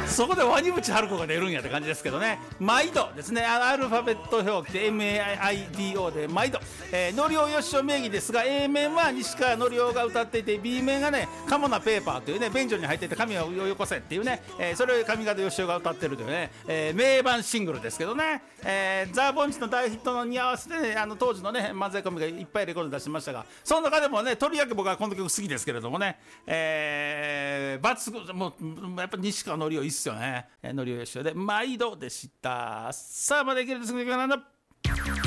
そこでワニブチ春子が出るんやって感じですけどね。毎度ですね、アルファベット表記で MAIDO で毎度、のりおよしお名義ですが、 A 面は西川のりおが歌っていて、 B 面がねカモなペーパーというね、便所に入っていて紙をよこせっていうね、それを上方よしおが歌ってるというね、名盤シングルですけどね、ザ・ボンチの大ヒットに合わせて、ね、当時のね漫才コンビがいっぱいレコード出しましたが、その中でもね、とりわけ僕はこの曲好きですけれどもね、抜群、もうやっぱ西川のりおいいっすよね。のりおよしおで毎度でした。さあまだいけるですけど、なんだ